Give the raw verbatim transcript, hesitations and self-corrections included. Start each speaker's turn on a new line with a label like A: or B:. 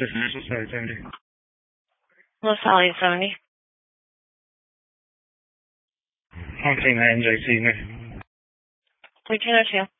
A: is sorry, seventy.
B: LaSalle seventy.
A: I'm seeing that N J C, man.
B: thirteen oh two.